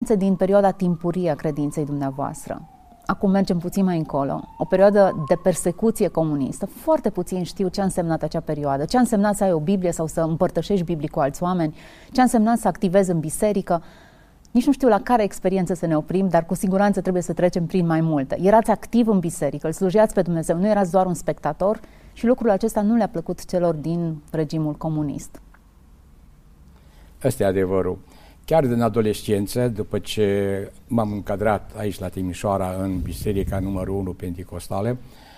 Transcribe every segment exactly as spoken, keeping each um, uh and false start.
experiențe din perioada timpurie a credinței dumneavoastră. Acum mergem puțin mai încolo. O perioadă de persecuție comunistă. Foarte puțin știu ce a însemnat acea perioadă, ce a însemnat să ai o Biblie sau să împărtășești Biblie cu alți oameni, ce a însemnat să activezi în biserică. Nici nu știu la care experiență să ne oprim, dar cu siguranță trebuie să trecem prin mai multe. Erați activ în biserică, îl slujeați pe Dumnezeu, nu erați doar un spectator și lucrul acesta nu le-a plăcut celor din regimul comunist. Ăsta e adevărul. Chiar din adolescență, după ce m-am încadrat aici la Timișoara în biserica numărul unu Penticostală,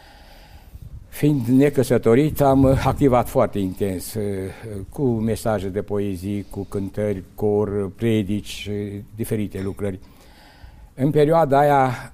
fiind necăsătorit, am activat foarte intens cu mesaje de poezii, cu cântări, cor, predici, diferite lucrări. În perioada aia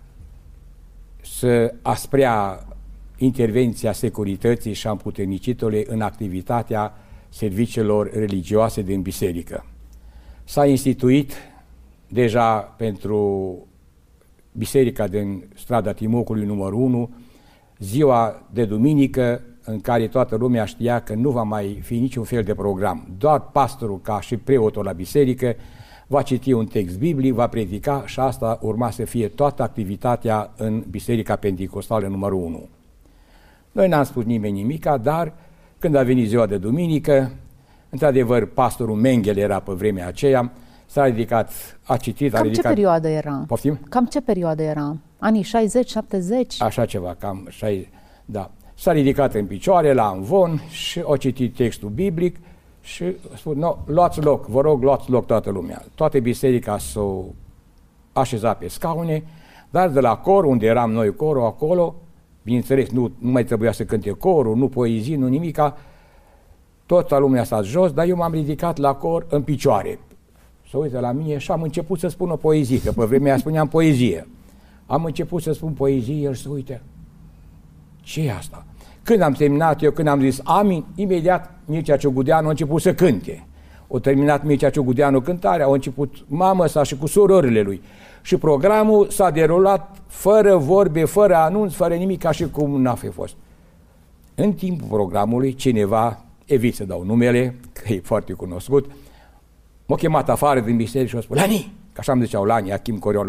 se asprea intervenția securității și a împuternicitului în activitatea serviciilor religioase din biserică. S-a instituit deja pentru biserica din strada Timocului numărul unu ziua de duminică în care toată lumea știa că nu va mai fi niciun fel de program. Doar pastorul, ca și preotul la biserică, va citi un text biblic, va predica și asta urma să fie toată activitatea în biserica Penticostală numărul unu. Noi n-am spus nimeni nimica, dar când a venit ziua de duminică, într-adevăr, pastorul Mengele era pe vremea aceea, s-a ridicat, a citit, cam a ridicat... ce perioadă era? Poftim? Cam ce perioadă era? Anii șaizeci, șaptezeci? Așa ceva, cam șaizeci, da. S-a ridicat în picioare la amvon și a citit textul biblic și a spus, no, luați loc, vă rog, luați loc toată lumea. Toată biserica s-a așezat pe scaune, dar de la cor, unde eram noi corul acolo, bineînțeles, nu, nu mai trebuia să cânte corul, nu poezii, nu nimica, toată lumea s-a jos, dar eu m-am ridicat la cor în picioare. Să uită la mine și am început să spun o poezie, că pe vremea aia spuneam poezie. Am început să spun poezie, el se uită. Ce e asta? Când am terminat eu, când am zis amin, imediat Mircea Ciogudeanu a început să cânte. O terminat Mircea Ciogudeanu cântarea, au început mama sa și cu surorile lui. Și programul s-a derulat fără vorbe, fără anunț, fără nimic, ca și cum n-a fi fost. În timpul programului, cineva, evit să dau numele, că e foarte cunoscut, m-a chemat afară din biserică și a spus, Lani, că așa îmi ziceau Lani, Achim Coriola,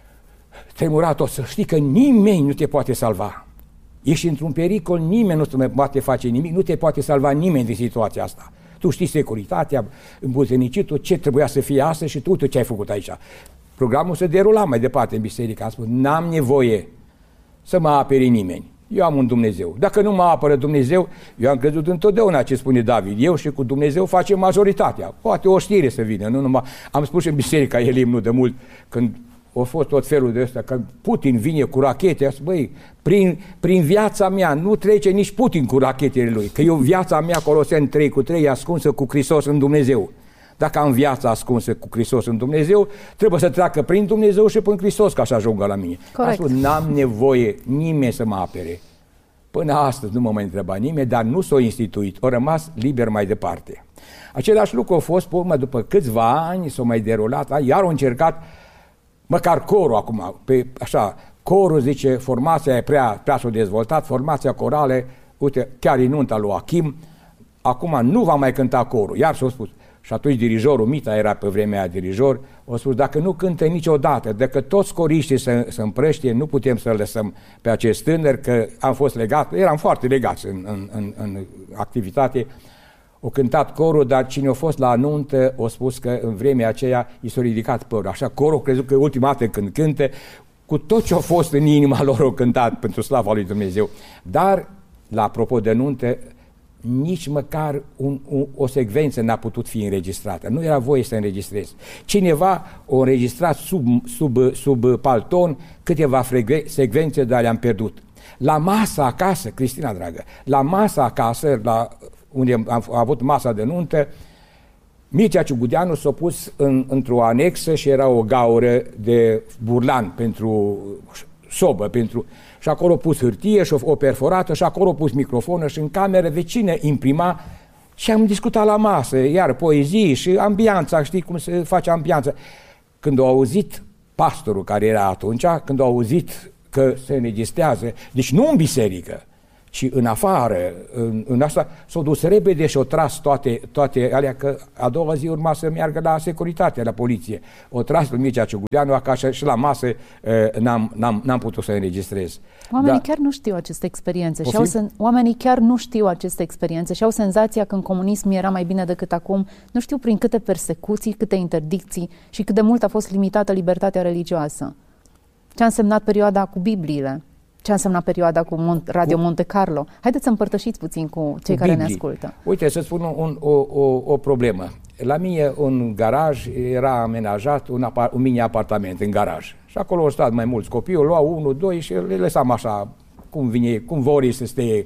tremura tot, să știi că nimeni nu te poate salva. Ești într-un pericol, nimeni nu te poate face nimic, nu te poate salva nimeni din situația asta. Tu știi securitatea, îmbuternicitul, ce trebuia să fie astăzi și tu, tu ce ai făcut aici. Programul se derula mai departe în biserică. Am spus, n-am nevoie să mă apere nimeni. Eu am un Dumnezeu. Dacă nu mă apără Dumnezeu, eu am crezut întotdeauna ce spune David. Eu și cu Dumnezeu facem majoritatea. Poate o știre să vină. Nu numai. Am spus și în biserica Elim nu de mult, când a fost tot felul de ăsta, că Putin vine cu rachete, a spus, băi, prin, prin viața mea nu trece nici Putin cu rachetele lui, că eu viața mea, Coloseni trei cu trei, e ascunsă cu Hristos în Dumnezeu. Dacă am viața ascunsă cu Hristos în Dumnezeu, trebuie să treacă prin Dumnezeu și prin Hristos ca să ajungă la mine. Corect. Am spus, n-am nevoie nimeni să mă apere. Până astăzi nu mă mai întreba nimeni, dar nu s-a instituit, a rămas liber mai departe. Același lucru a fost, pe urmă, după câțiva ani, s-a mai derulat, iar au încercat, măcar corul acum, pe, așa, corul zice, formația e prea, prea s-a dezvoltat, formația corală, uite, chiar în nunta lui Achim, acum nu va mai cânta corul, iar s-a spus. Și atunci dirijorul, Mita era pe vremea aia dirijor, a spus, dacă nu cântă niciodată, dacă toți coriștii se, se împrăștie, nu putem să-l lăsăm pe acest tânăr, că am fost legat, eram foarte legați în, în, în, în activitate. O cântat corul, dar cine a fost la nuntă a spus că în vremea aceea i s-a ridicat părul. Așa corul a crezut că ultima dată când cântă, cu tot ce a fost în inima lor au cântat pentru slava lui Dumnezeu. Dar, la apropo de nuntă, nici măcar un, un, o secvență n-a putut fi înregistrată. Nu era voie să înregistrezi. Cineva a înregistrat sub, sub, sub palton câteva secvențe, dar le-am pierdut. La masa acasă, Cristina dragă, la masa acasă, la, unde am, am avut masa de nuntă, Mircea Ciugudeanu s-a pus în, într-o anexă și era o gaură de burlan pentru sobă, pentru... și acolo a pus hârtie și o perforată și acolo a pus microfonă și în cameră vecină imprima și am discutat la masă, iar poezii și ambianța, știi cum se face ambianța. Când au auzit pastorul care era atunci, când au auzit că se înregistrează, deci nu în biserică, Și în afară, în, în asta, s-au dus repede și au tras toate, toate alea, că a doua zi urma să meargă la securitate, la poliție. O tras pe Mircea Ciugudeanu acasă și la masă n-am, n-am, n-am putut să înregistrez. Oamenii Dar, chiar nu știu aceste experiențe și au sen- oamenii chiar nu știu aceste experiențe și au senzația că în comunism era mai bine decât acum. Nu știu prin câte persecuții, câte interdicții și cât de mult a fost limitată libertatea religioasă. Ce a însemnat perioada cu Bibliile? Ce a însemnat perioada cu Mon- Radio cu... Monte Carlo? Haideți să împărtășiți puțin cu cei cu care Biblii. Ne ascultă. Uite, să spun un, o, o, o problemă. La mine, un garaj, era amenajat un, apar- un mini-apartament în garaj. Și acolo au stat mai mulți copii, o luau unul, doi și le lăsam așa, cum vine, cum vor ei să stea.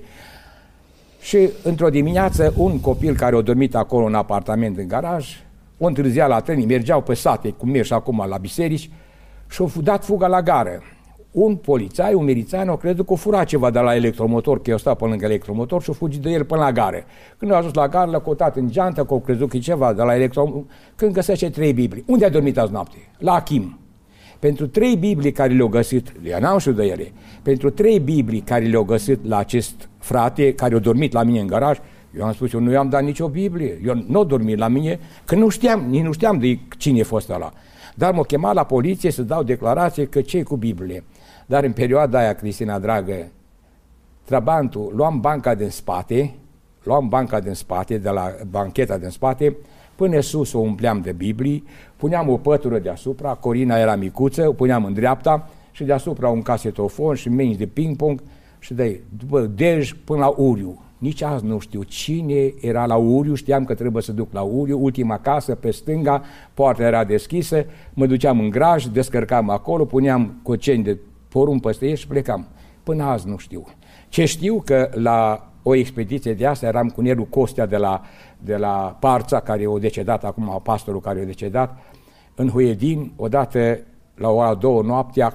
Și într-o dimineață, un copil care a dormit acolo în apartament în garaj, o întârzia la tren, mergeau pe sate, cum merg și acum la biserici, și au dat fuga la gară. Un polițai, un milițan, au crezut că o fura ceva de la electromotor, că eu stau pe lângă electromotor și au fugit de el până la gară. Când a ajuns la gară, l-a cotat în geantă, că au crezut că e ceva de la electromotor, când găsește trei Biblii. Unde a dormit azi noapte? La Achim. Pentru trei Biblii care le-au găsit, eu n-am știut de ele, pentru trei Biblii care le-au găsit la acest frate, care a dormit la mine în garaj, eu am spus, eu nu i-am dat nicio Biblie, eu nu au dormit la mine, că nu știam, nici nu știam de cine a fost ăla. Dar m-au chemat la poliție să dau declarație că ce cu Biblie. Dar în perioada aia, Cristina dragă, trabantul, luam banca din spate, luam banca din spate, de la bancheta din spate, până sus o umpleam de Biblii, puneam o pătură deasupra, Corina era micuță, o puneam în dreapta și deasupra un casetofon și mingi de ping-pong și de după Dej până la Uriu. Nici azi nu știu cine era la Uriu, știam că trebuie să duc la Uriu, ultima casă pe stânga, poarta era deschisă, mă duceam în graj, descărcam acolo, puneam coceni de porumb peste ei și plecam. Până azi nu știu. Ce știu că la o expediție de asta eram cu Nelu Costea de la, de la Parța, care o decedat acum, pastorul care o decedat, în Huedin, odată la ora două noaptea,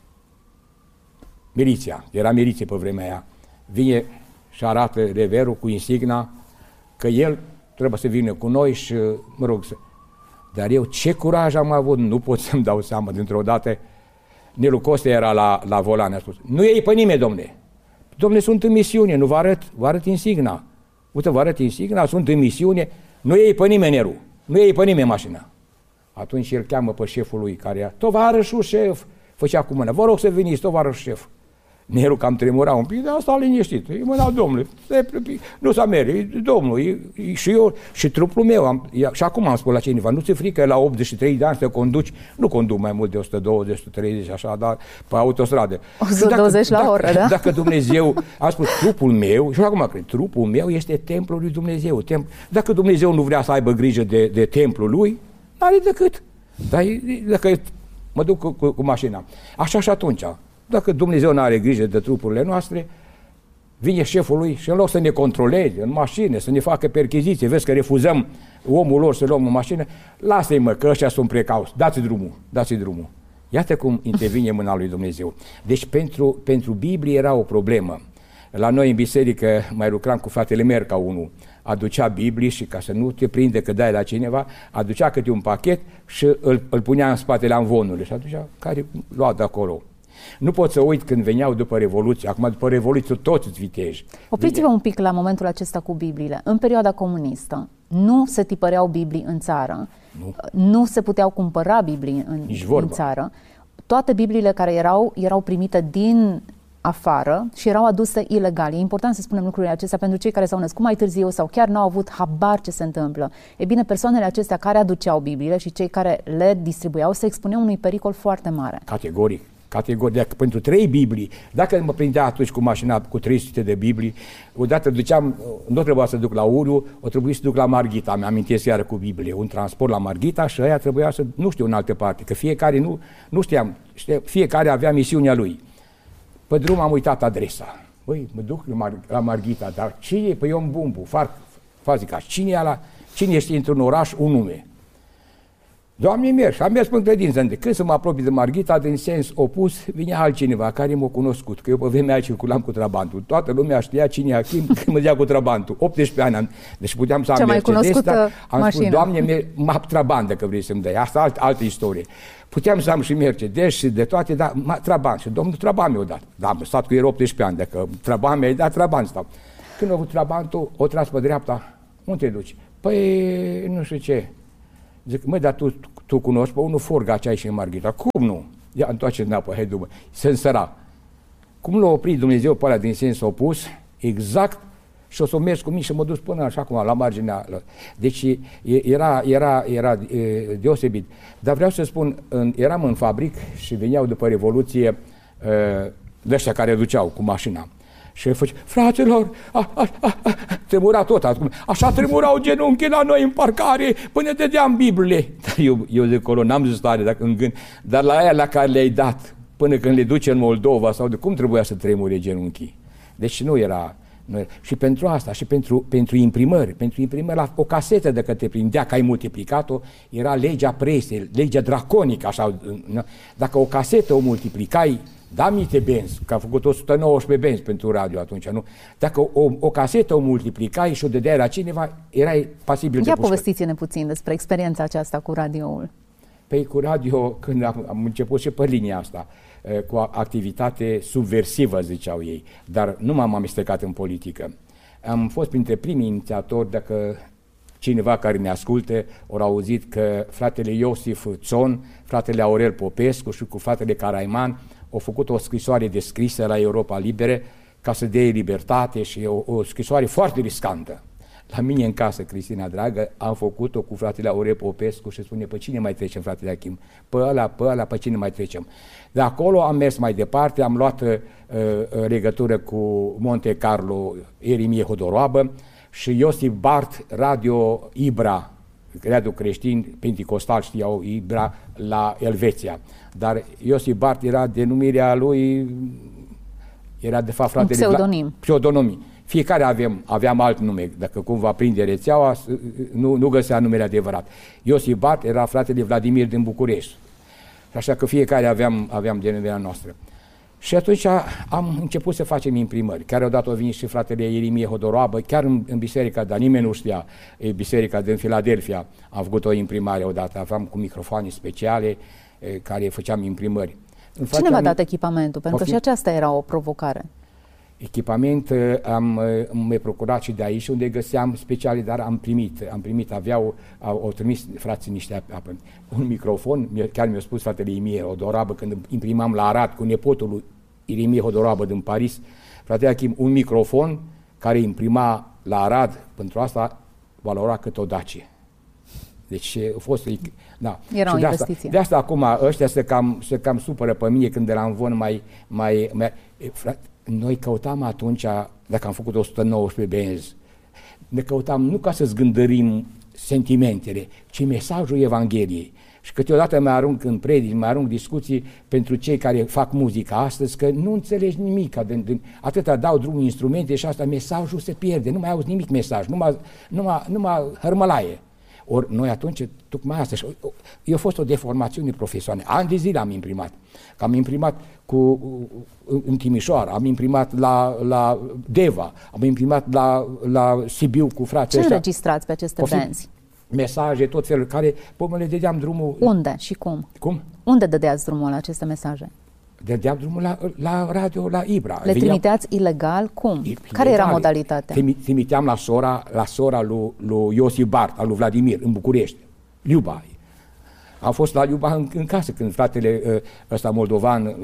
miliția, era miliție pe vremea aia, vine și arată reverul cu insigna că el trebuie să vină cu noi și, mă rog, să... Dar eu ce curaj am avut, nu pot să-mi dau seama dintr-o dată. Nelu Coste era la, la volan, a spus, nu iei pe nimeni, domne. Domne, sunt în misiune, nu vă arăt, vă arăt insigna. Uite, vă arăt insigna, sunt în misiune, nu iei pe nimeni, Nelu, nu iei pe nimeni mașina. Atunci el cheamă pe șeful lui, care era, tovarășul șef, făcea cu mâna, vă rog să veniți, tovarășul șef. Nelu cam tremura un pic, dar asta liniștit. Îi mâna, domnule, nu s-a merge, domnul, e, e, și eu, și trupul meu. Am, e, și acum am spus la cineva, nu ți-e frică la optzeci și trei de ani să conduci, nu conduc mai mult de o sută douăzeci, o sută treizeci, așa, dar pe autostradă. o sută douăzeci dacă, la oră, dacă, da? Dacă Dumnezeu, a spus, trupul meu, și acum cred, trupul meu este templul lui Dumnezeu. Templ, dacă Dumnezeu nu vrea să aibă grijă de, de templul lui, n-are decât. Dar dacă mă duc cu, cu, cu mașina. Așa și atunci. Dacă Dumnezeu nu are grijă de trupurile noastre, vine șeful lui și în loc să ne controleze în mașină, să ne facă percheziție, vezi că refuzăm omul lor să luăm în mașină, lasă-i mă, că ăștia sunt precauți, dați drumul, dați drumul. Iată cum intervine mâna lui Dumnezeu. Deci pentru, pentru Biblie era o problemă. La noi în biserică mai lucram cu fratele Merca unul, aducea Biblii și ca să nu te prinde că dai la cineva, aducea câte un pachet și îl, îl punea în spatele amvonului și atunci care lua de acolo. Nu pot să uit când veneau după Revoluție, acum după Revoluție toți viteji. Opriți-vă un pic la momentul acesta cu Bibliile. În perioada comunistă nu se tipăreau Biblii în țară, nu, nu se puteau cumpăra Biblii în, în țară. Toate Bibliile care erau, erau primite din afară și erau aduse ilegal. E important să spunem lucrurile acestea pentru cei care s-au născut mai târziu sau chiar n-au avut habar ce se întâmplă. E bine, persoanele acestea care aduceau Bibliile și cei care le distribuiau se expuneau unui pericol foarte mare. Categoric. Categoria, pentru trei Biblii, dacă mă prindea atunci cu mașina cu trei sute de Biblii, odată duceam, nu trebuia să duc la Uriu, o trebuie să duc la Marghita, mi-amintesc iară cu Biblie, un transport la Marghita și aia trebuia să, nu știu în altă parte, că fiecare nu, nu știam, știa, fiecare avea misiunea lui. Pe drum am uitat adresa. Băi, mă duc la, Mar- la Marghita, dar cine e? Păi eu în Bumbu, fac, fac zic, cine e ala, cine este într-un oraș, un nume. Doamne, merg. Și am mers până credință. Când să mă apropii de Marghita, din sens opus, vinea altcineva care m-a cunoscut, că eu pe vremea aia circulam cu trabantul. Toată lumea știa cine e Achim când mă dea cu trabantul. optsprezece ani am, deci puteam să am cea mai Mercedes, dar am mașină. spus, Doamne, mă trabandă că vrei să-mi dai. Asta alt, altă istorie. Puteam să am și Mercedes și de toate, dar Trabant. Și domnul Trabant mi-a dat. Da, am stat cu el optsprezece ani, dacă Trabant mi-a dat, Trabant stau. Când a avut Trabantul, o tras pe dreapta, unde te duci? Păi, nu știu ce. Zic, măi, dar tu, tu cunoști pe unul Forga ce ai și în Marghita. Cum nu? Ia, întoarce înapoi, hai după. Se însăra. Cum l-a oprit Dumnezeu pe ăla din sens opus, exact, și o să mergi cu mine și mă duc până așa cum, la marginea. Deci era, era, era deosebit. Dar vreau să spun, eram în fabric și veneau după Revoluție de ăștia care duceau cu mașina. Și el face, fraților, a, a, a, a, tremura tot, a, așa tremurau genunchii la noi în parcare până dădeam Bibliile. Eu, eu de acolo n-am zis tare dacă în gând, dar la aia la care le-ai dat, până când le duce în Moldova sau de cum trebuia să tremure genunchii. Deci nu era, nu era. Și pentru asta, și pentru, pentru imprimări, pentru imprimări, la o casetă de că te prindea că ai multiplicat-o, era legea presei, legea draconică, așa. Dacă o casetă o multiplicai, da, mite benzi, că a făcut o sută nouăsprezece benzi pentru radio atunci, nu? Dacă o, o casetă o multiplicai și o dădeai la cineva, erai pasibil de Ia pușcă. povestiți-ne puțin despre experiența aceasta cu radioul. Păi cu radio, când am, am început și pe linia asta, cu activitate subversivă, ziceau ei, dar nu m-am amestecat în politică. Am fost printre primii inițiatori, dacă cineva care ne asculte au auzit că fratele Iosif Țon, fratele Aurel Popescu și cu fratele Caraiman au făcut o scrisoare descrisă la Europa Libere ca să dea libertate și o, o scrisoare foarte riscantă. La mine în casă, Cristina dragă, am făcut-o cu fratele Aurel Popescu și spune, pe cine mai trecem, fratele Achim? Pe ăla, pe ăla, pe cine mai trecem? De acolo am mers mai departe, am luat uh, legătură cu Monte Carlo, Ieremie Hodoroabă și Iosif Bart, Radio Ibra, Radio Creștin, Pentecostal știau Ibra, la Elveția. Dar Iosif Bart era denumirea lui, era de fapt fratele... Un pseudonim. Vla, pseudonimii. Fiecare aveam, aveam alt nume, dacă cumva prinde rețeaua, nu, nu găsea numele adevărat. Iosif Bart era fratele Vladimir din București. Așa că fiecare aveam, aveam denumirea noastră. Și atunci am început să facem imprimări. Chiar odată a venit și fratele Ieremie Hodoroabă, chiar în, în biserica, dar nimeni nu știa, e biserica din Filadelfia, am făcut o imprimare odată, aveam cu microfoane speciale e, care făceam imprimări. Cine v-a dat echipamentul? Pentru că și aceasta era o provocare. Echipament am mi-a procurat și de aici unde găseam speciale, dar am primit, am primit, aveau, au, au trimis frații niște apă, un microfon, chiar mi-a spus fratele Ieremie Hodoroabă când imprimam la Arad cu nepotul lui Ieremie Hodoroabă din Paris, fratele Achim, un microfon care imprima la Arad, pentru asta valora cât o Dacie. Deci a fost, da. Era și o de investiție. Asta, de asta acum ăștia se cam, se cam supără pe mine când de la învon mai, mai, mai frate, noi căutam atunci, dacă am făcut o sută nouăsprezece benzi, ne căutam nu ca să zgândărim sentimentele, ci mesajul Evangheliei. Și câteodată mă arunc în predici, mă arunc discuții pentru cei care fac muzică astăzi, că nu înțelegi nimic. Atâta dau drumul instrumente și asta, mesajul se pierde, nu mai auzi nimic mesaj, numai, numai, numai hărmălaie. Ori noi atunci, tocmai asta, eu a fost o deformațiune profesională. Ani de zile am imprimat. Că am imprimat cu, în Timișoara, am imprimat la, la Deva, am imprimat la, la Sibiu cu frații Ce ăștia. înregistrați pe aceste benzi? Mesaje, tot felul, care, pe urmă le dădeam drumul... Unde și cum? Cum? Unde dădeați drumul la aceste mesaje? Dădeam drumul la, la radio, la Ibra. Le trimiteați ilegal? Cum? Ilegal. Care era modalitatea? Trimiteam la sora, la sora lui, lui Iosif Bart, al lui Vladimir, în București. Liuba. Am fost la Liuba în, în casă, când fratele ăsta moldovan,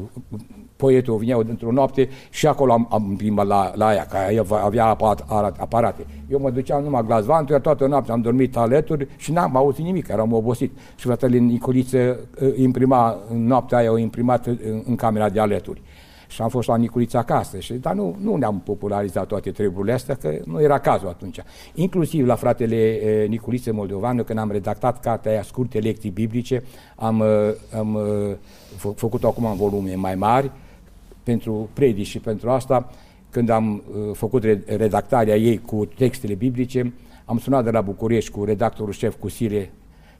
poetul, vineau dintr-o noapte și acolo am, am imprimat la, la aia, că avea aparate. Eu mă duceam numai glazvantul, iar toată noaptea am dormit alături și n-am auzit nimic, eram obosit. Și fratele Nicoliță imprima, în noaptea aia o imprimat în, în camera de alături. Și am fost la Nicoliță acasă, și, dar nu, nu ne-am popularizat toate treburile astea, că nu era cazul atunci. Inclusiv la fratele e, Nicoliță Moldovană, când am redactat cartea aia, Scurte lecții biblice, am, am fă, făcut-o acum în volume mai mari, pentru predici și pentru asta, când am uh, făcut redactarea ei cu textele biblice, am sunat de la București cu redactorul șef, cu Sire,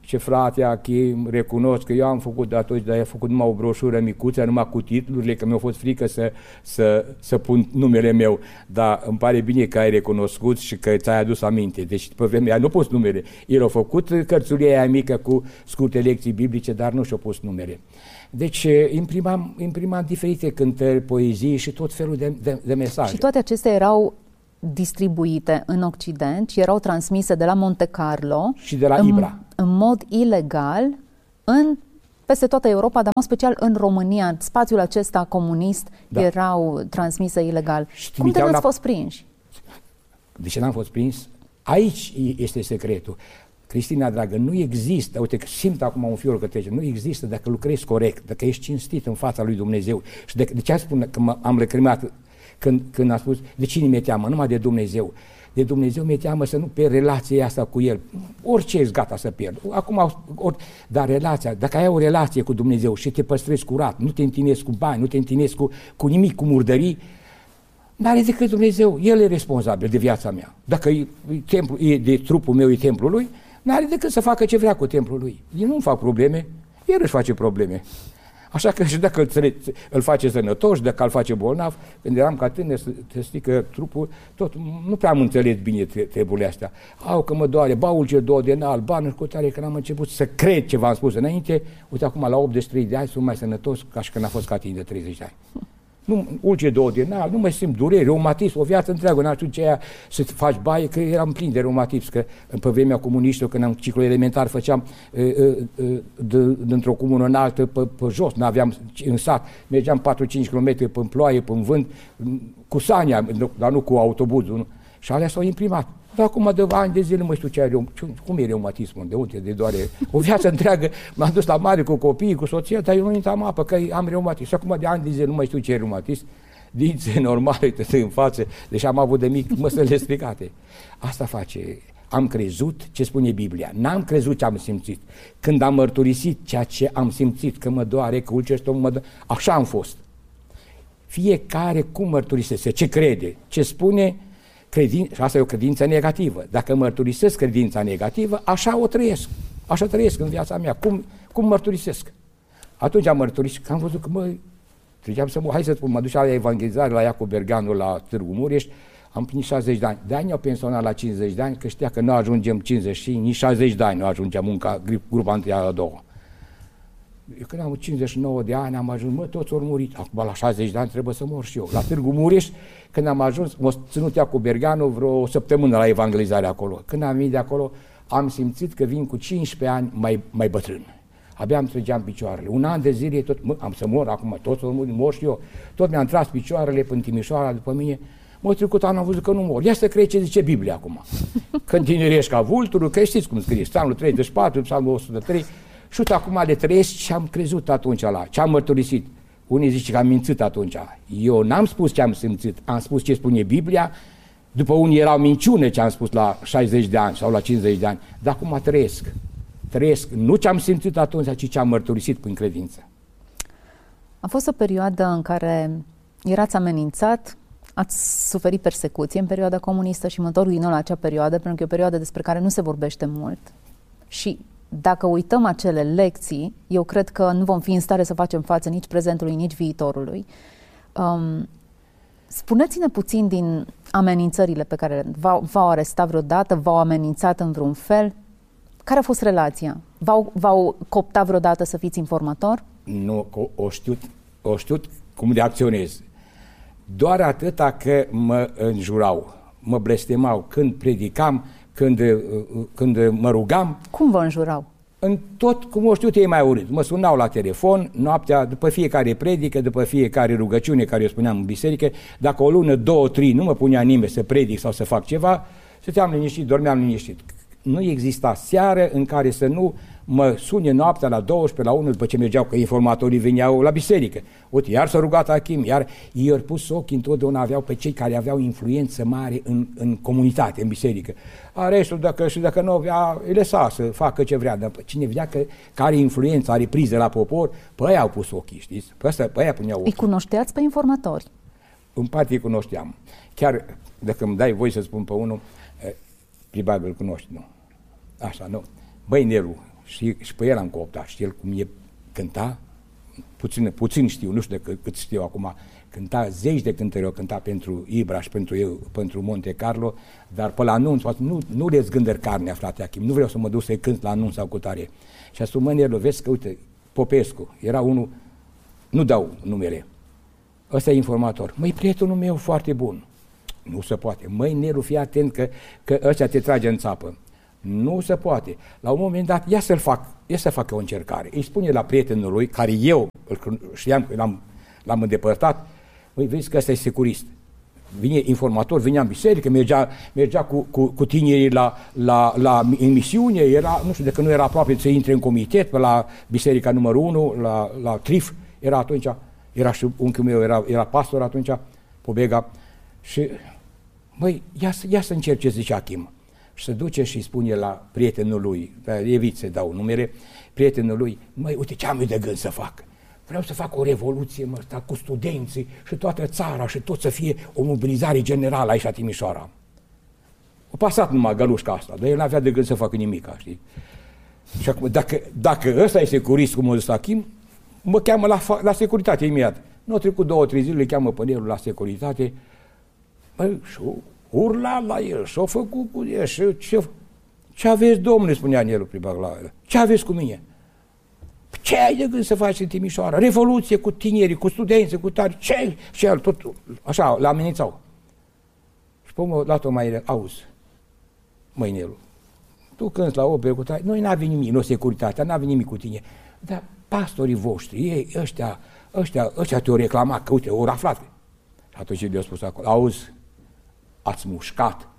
Ce frate Achim, recunosc că eu am făcut atunci, dar am făcut numai o broșură micuță, numai cu titlurile, că mi-a fost frică să, să, să pun numele meu. Dar îmi pare bine că ai recunoscut și că ți-ai adus aminte. Deci, pe vremea aia nu pus numele. El a făcut cărțulia aia mică cu scurte lecții biblice, dar nu și-a pus numele. Deci imprimam, imprimam diferite cântări, poezii și tot felul de, de, de mesaje. Și toate acestea erau distribuite în Occident și erau transmise de la Monte Carlo și de la în, Ibra. în mod ilegal în, peste toată Europa, dar în special în România, în spațiul acesta comunist, da. erau transmise ilegal. Și Cum de n-ați la... fost prinși? De ce n-am fost prins? Aici este secretul. Cristina, dragă, nu există, uite că simt acum un fior că trece, nu există dacă lucrezi corect, dacă ești cinstit în fața lui Dumnezeu. Și de, de ce am spus că am lacrimat când, când am spus, de cine mi-e teamă? Numai de Dumnezeu. De Dumnezeu mi-e teamă să nu pierd relația asta cu El. Orice ești gata să pierd. Acum, or, dar relația, dacă ai o relație cu Dumnezeu și te păstrezi curat, nu te întinezi cu bani, nu te întinezi cu, cu nimic, cu murdării, n-are decât Dumnezeu. El e responsabil de viața mea. Dacă e, e, templu, e de trupul meu, e templul lui, n-are decât să facă ce vrea cu templul lui. Eu nu-mi fac probleme, el își face probleme. Așa că și dacă îl, îl face sănătos, dacă îl face bolnav, când eram ca tânăr, să știi că trupul, tot, nu prea am înțeles bine treburile astea. Au că mă doare, ba ulcer două de înalt, ba nu știu cu tare, când am început să cred ce v-am spus înainte, uite acum la optzeci și trei de ani sunt mai sănătos ca și când a fost ca tine de treizeci de ani. Nu, ulcer două de înalt, nu mai simt dureri, reumatism, o viață întreagă, n-aș știu ce aia să faci baie, că eram plin de reumatism, că pe vremea comuniștilor, când am ciclu elementar, făceam dintr-o comună în altă, pe, pe jos, n-aveam în sat, mergeam patru-cinci kilometri pe ploaie, pe vânt, cu sania, dar nu cu autobuzul, nu? Și alea s-au imprimat. Dar acum de ani de zile nu mai știu ce are, cum e reumatismul, de unde, de doare. O viață întreagă m-am dus la mare cu copiii, cu soția, dar eu nu intram apă, că am reumatism. Și acum de ani de zile nu mai știu ce e reumatism. Dințe normale, te în față, deși am avut de mic măsările stricate. Asta face. Am crezut ce spune Biblia. N-am crezut ce am simțit. Când am mărturisit ceea ce am simțit, că mă doare, că ulcer stomul mă doare, așa am fost. Fiecare cum mărturisese, ce crede, ce spune. Credin... Și asta e o credință negativă. Dacă mărturisesc credința negativă, așa o trăiesc. Așa trăiesc în viața mea. Cum, cum mărturisesc? Atunci am mărturisit că am văzut că, măi, treceam să mă, hai să spun, mă duc la evangelizare la Iacob Berganu la Târgu Mureș, am plinit șaizeci de ani. De ani au pensionat la cincizeci de ani, că știa că nu ajungem cincizeci și nici șaizeci de ani nu ajungem munca grupa întâi a doua. Eu când am cincizeci și nouă de ani am ajuns, mă, toți au murit. Acum la șaizeci de ani trebuie să mor și eu. La Târgu Mureș, când am ajuns, m-a ținut Iacob Berganu vreo săptămână la evangelizare acolo. Când am venit de acolo, am simțit că vin cu cincisprezece ani mai, mai bătrân. Abia îmi trăgeam picioarele. Un an de zile tot, mă, am să mor acum, toți au murit, mor și eu. Tot mi-am tras picioarele până Timișoara după mine. M-a trecut anul, am văzut că nu mor. Ia să crezi ce zice Biblia acum. Când tinerești ca vulturul, că știți cum scrie, Psalmul treizeci și patru, Psalmul o sută trei. Și uite, acum le trăiesc și am crezut atunci la ce am mărturisit. Unii zice că am mințit atunci. Eu n-am spus ce am simțit, am spus ce spune Biblia. După unii erau minciune ce am spus la șaizeci de ani sau la cincizeci de ani. Dar acum trăiesc. Trăiesc nu ce am simțit atunci, ci ce am mărturisit prin credință. A fost o perioadă în care erați amenințat, ați suferit persecuție în perioada comunistă și mă întorc din nou la acea perioadă, pentru că e o perioadă despre care nu se vorbește mult. Și dacă uităm acele lecții, eu cred că nu vom fi în stare să facem față nici prezentului, nici viitorului. Um, spuneți-ne puțin din amenințările pe care v-au, v-au arestat vreodată, v-au amenințat în vreun fel. Care a fost relația? V-au, v-au cooptat vreodată să fiți informator? Nu, o știut, o știut cum de acționez. Doar atâta că mă înjurau, mă blestemau când predicam, Când, când mă rugam. Cum vă înjurau? În tot, cum o știu, ei mai urât. Mă sunau la telefon, noaptea, după fiecare predică, după fiecare rugăciune care eu spuneam în biserică, dacă o lună, două, trei, nu mă punea nimeni să predic sau să fac ceva, stăteam liniștit, dormeam liniștit. Nu exista seară în care să nu mă sune noaptea la douăsprezece, la unu, după ce mergeau, că informatorii veneau la biserică. Uite, iar s-a rugat Achim, iar ei au pus ochii, întotdeauna aveau pe cei care aveau influență mare în, în comunitate, în biserică. A restul, dacă, și dacă nu avea, îi lăsa să facă ce vrea, dar cine vedea că, că are influență, are priză la popor, pe aia au pus ochii, știți? Pe, asta, pe aia puneau ochii. Îi cunoșteați pe informatori? În parte îi cunoșteam. Chiar, dacă îmi dai voi să spun pe unul, probabil îl cunoști, nu? Așa, nu? Băi, Nelu, Și, și pe el am cooptat. Și el cum e cânta, puțin, puțin știu, nu știu de cât, cât știu acum, cânta zeci de cântări, o cânta pentru Ibra și pentru eu, pentru Monte Carlo, dar pe la anunț, nu, nu le zgândări carnea, frate Achim, nu vreau să mă duc să-i cânt la anunț sau cu tare. Și asumă Nelu, vezi că, uite, Popescu, era unul, nu dau numele, ăsta e informator, măi, prietenul meu foarte bun, nu se poate, măi, Nelu, fii atent că, că ăștia te trage în țapă. Nu se poate. La un moment dat, ia să-l fac, ia să facă o încercare. Îi spune la prietenul lui, care eu îl știam că l-am, l-am îndepărtat, măi, vezi că ăsta e securist. Vine informator, vinea în biserică, mergea, mergea cu, cu, cu tinerii la, la, la în misiune, era, nu știu, de că nu era aproape să intre în comitet, pe la biserica numărul unu, la, la Trif, era atunci, era și unchiul meu, era, era pastor atunci, Pobega, și, măi, ia, ia să încerce, zice Achim. Și se duce și spune la prietenul lui, evit să dau numere, prietenul lui, măi, uite ce am eu de gând să fac. Vreau să fac o revoluție, mă, sta, cu studenții și toată țara și tot să fie o mobilizare generală aici la Timișoara. A pasat numai gălușca asta, dar el n-avea de gând să facă nimic, știi? Și acum, dacă, dacă ăsta e securist, cum o zis Achim, mă cheamă la, la securitate imediat. Nu a trecut două, trei zile, le cheamă pe Nelu la securitate, măi, și urla la el și-o făcut cu el și ce, ce aveți, domnule, spunea Nelu Pribac la el, ce aveți cu mine? Ce ai de gând să faci în Timișoara? Revoluție cu tinerii, cu studenții, cu tari, ce? Și el tot, așa, l-a amenințau. Și pe urmă, dat-o mai, auzi, măi, Nelu, tu cânti la opere cu tari, noi n-avem nimic, nu securitatea, n-avem nimic cu tine, dar pastorii voștri, ei, ăștia, ăștia, ăștia te-au reclamat, că uite, au aflat. Și atunci le-au spus acolo, auzi, ați mușcat.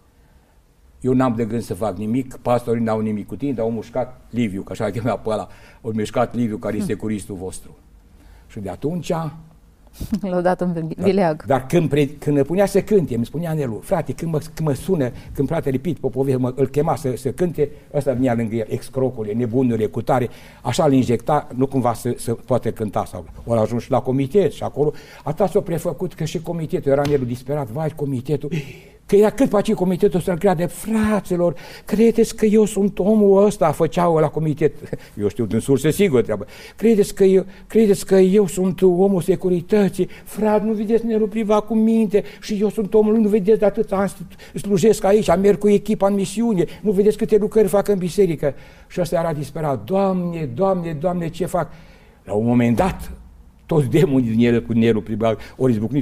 Eu n-am de gând să fac nimic, pastorii n-au nimic cu tine, dar au mușcat Liviu, că așa chemea pe ăla, au mușcat Liviu, care e securistul vostru. Și de atunci... L-au dat în vileag. Dar, dar când, pre, când ne punea să cânte, îmi spunea Nelu, frate, când mă, când mă sună, când fratele Pit Popovici mă, îl chema să, să cânte, ăsta venea lângă el, excrocule, nebunurile, cu tare, așa îl injecta, nu cumva să, să poate cânta. Sau ori ajuns și la comitet și acolo, atât s-a prefăcut că și comitetul, era Nelu disperat, vai, comitetul... Că era cât face comitetul să-l creade, fraților, credeți că eu sunt omul ăsta, făceau la comitet, eu știu din surse sigură treabă, credeți că, eu, credeți că eu sunt omul securității, frate, nu vedeți Nelu Pribac cu minte și eu sunt omul, nu vedeți de atât ani slujesc aici, merg cu echipa în misiune, nu vedeți câte lucrări fac în biserică. Și ăsta era disperat, Doamne, Doamne, Doamne, ce fac? La un moment dat, toți demonii din el cu Nelu Pribac ori izbucnit,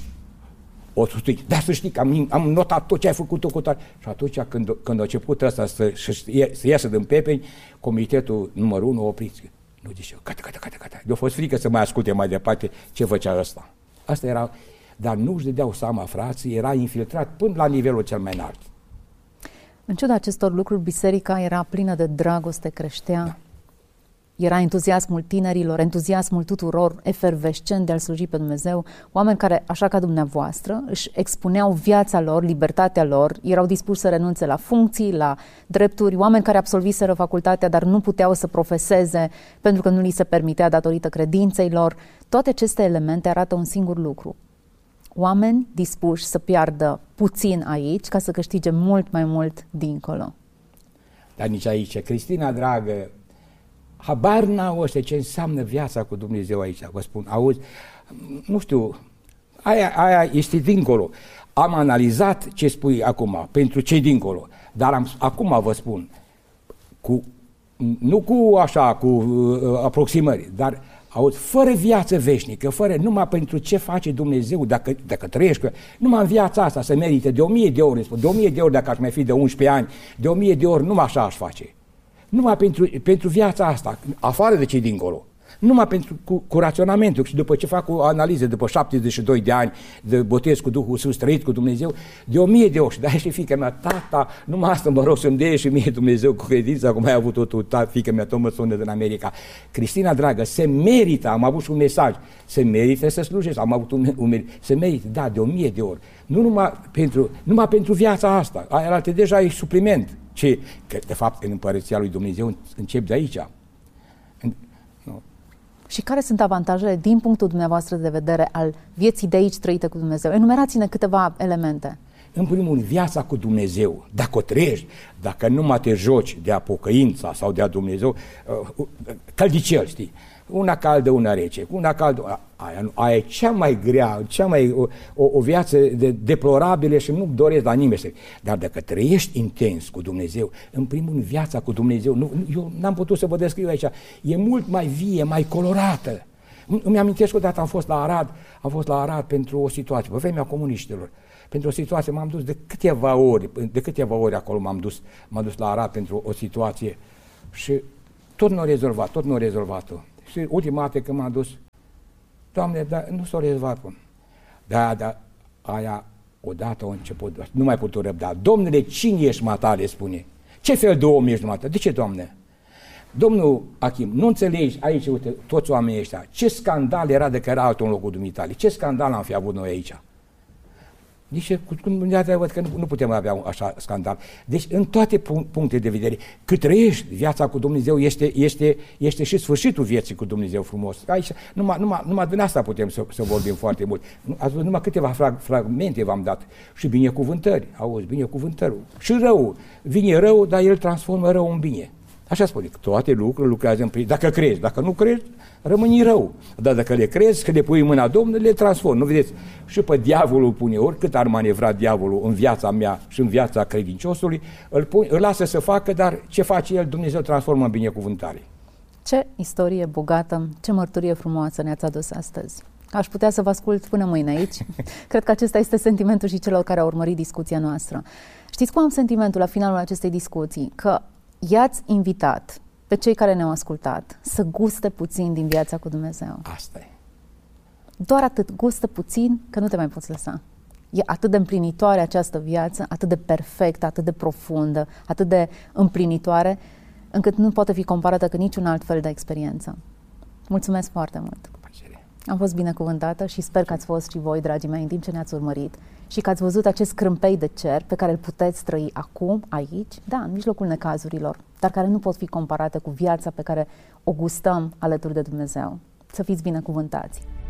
o susținut, dar să știi că am, am notat tot ce ai făcut-o cu tare. Și atunci când, când a început ăsta să, să iasă din pepeni, comitetul numărul unu a oprit. Nu zice, gata, gata, gata, gata. Eu a fost frică să mai asculte mai departe ce făcea ăsta. Asta era, dar nu își dădeau seama, frații, era infiltrat până la nivelul cel mai înalt. În ciuda acestor lucruri, biserica era plină de dragoste, creștea. Da. Era entuziasmul tinerilor, entuziasmul tuturor, efervescent de a-L sluji pe Dumnezeu, oameni care, așa ca dumneavoastră, își expuneau viața lor, libertatea lor, erau dispuși să renunțe la funcții, la drepturi, oameni care absolviseră facultatea, dar nu puteau să profeseze pentru că nu li se permitea datorită credinței lor. Toate aceste elemente arată un singur lucru. Oameni dispuși să piardă puțin aici ca să câștige mult mai mult dincolo. Dar nici aici, Cristina, dragă, habar n-au ăștia ce înseamnă viața cu Dumnezeu aici, vă spun, auzi, nu știu, aia, aia este dincolo. Am analizat ce spui acum, pentru ce dincolo, dar am, acum vă spun, cu, nu cu așa, cu uh, aproximări, dar auzi, fără viață veșnică, fără, numai pentru ce face Dumnezeu, dacă, dacă trăiești, numai în viața asta se merită de o mie de ori, de o mie de ori dacă aș mai fi de unsprezece ani, de o mie de ori, numai așa aș face. Numai pentru, pentru viața asta, afară de cei dincolo, numai pentru, cu, cu raționamentul și după ce fac o analiză, după șaptezeci și doi de ani de botez cu Duhul Sfânt, trăit cu Dumnezeu, de o mie de ori. Da, și fiica mea, tata, numai asta mă rog să-mi dea și mie Dumnezeu cu credința, cum ai avut-o tu, tata, fiica mea, tot mă sună din America. Cristina, dragă, se merită, am avut și un mesaj, se merită să slujesc, am avut un, un se merită, da, de o mie de ori. Nu numai pentru, numai pentru viața asta, aia deja e supliment. Ce? Că, de fapt, în Împărăția lui Dumnezeu încep de aici. În, nu. Și care sunt avantajele din punctul dumneavoastră de vedere al vieții de aici trăite cu Dumnezeu? Enumerați-ne câteva elemente. în primul rând, viața cu Dumnezeu, dacă o trăiești, dacă nu mai te joci de a pocăința sau de a Dumnezeu, uh, căldicel, știi? Una caldă, una rece, una caldă, aia, aia e cea mai grea, cea mai, o, o, o viață de, deplorabilă și nu doresc la nimeni. Dar dacă trăiești intens cu Dumnezeu, în primul rând viața cu Dumnezeu, nu, eu n-am putut să vă descriu aici, e mult mai vie, mai colorată. Îmi amintesc că odată am fost la Arad, am fost la Arad pentru o situație, pe vremea comuniștilor. Pentru o situație m-am dus de câteva ori, de câteva ori acolo m-am dus, m-am dus la Arad pentru o situație și tot nu a rezolvat, tot nu a rezolvat-o. Și ultima dată când m-am dus, Doamne, dar nu s-a rezolvat. Da, dar aia odată a început, nu mai putut răbda. Domnule, cine ești matale, spune? Ce fel de om ești matale? De ce, Doamne? Domnul Achim, nu înțelegi aici, uite, toți oamenii ăștia, ce scandal era de că era altul în locul dumitale? Ce scandal am fi avut noi aici? Deci, cum văd că nu, nu putem avea așa scandal. Deci, în toate punctele de vedere, cât trăiești viața cu Dumnezeu, este, este, este și sfârșitul vieții cu Dumnezeu frumos. Aici, numai, numai, numai din asta putem să, să vorbim foarte mult. Ați văzut, numai câteva frag, fragmente v-am dat. Și binecuvântări, auzi, binecuvântări. Și rău. Vine rău, dar el transformă rău în bine. Așa spune, toate lucrurile lucrează în prin. Dacă crezi, dacă nu crezi, rămâni rău. Dar dacă le crezi, că le pui în mâna Domnului, le transform. Nu vedeți? Și pe diavolul pune, oricât ar manevra diavolul în viața mea și în viața credinciosului, îl, pune, îl lasă să facă, dar ce face el, Dumnezeu transformă în binecuvântare. Ce istorie bogată, ce mărturie frumoasă ne-ați adus astăzi. Aș putea să vă ascult până mâine aici. Cred că acesta este sentimentul și celor care au urmărit discuția noastră. Știți cum am sentimentul la finalul acestei discuții? Că i-ați invitat pe cei care ne-au ascultat să guste puțin din viața cu Dumnezeu. Asta e. Doar atât, gustă puțin că nu te mai poți lăsa. E atât de împlinitoare această viață, atât de perfectă, atât de profundă, atât de împlinitoare, încât nu poate fi comparată cu niciun alt fel de experiență. Mulțumesc foarte mult! Am fost binecuvântată și sper că ați fost și voi, dragii mei, în timp ce ne-ați urmărit și că ați văzut acest crâmpei de cer pe care îl puteți trăi acum, aici, da, în mijlocul necazurilor, dar care nu pot fi comparate cu viața pe care o gustăm alături de Dumnezeu. Să fiți binecuvântați!